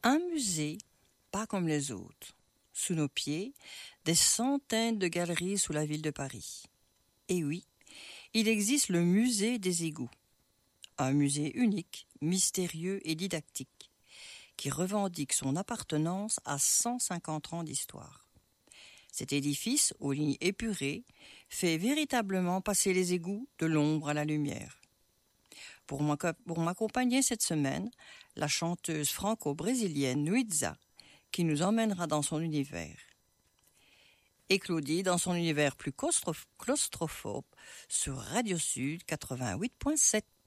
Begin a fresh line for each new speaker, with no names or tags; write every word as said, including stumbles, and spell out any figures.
Un musée, pas comme les autres. Sous nos pieds, des centaines de galeries sous la ville de Paris. Et oui, il existe le musée des égouts. Un musée unique, mystérieux et didactique, qui revendique son appartenance à cent cinquante ans d'histoire. Cet édifice, aux lignes épurées, fait véritablement passer les égouts de l'ombre à la lumière. Pour m'accompagner cette semaine, la chanteuse franco-brésilienne Nuiza, qui nous emmènera dans son univers. Et Claudie dans son univers plus claustrophobe sur Radio Sud quatre-vingt-huit point sept.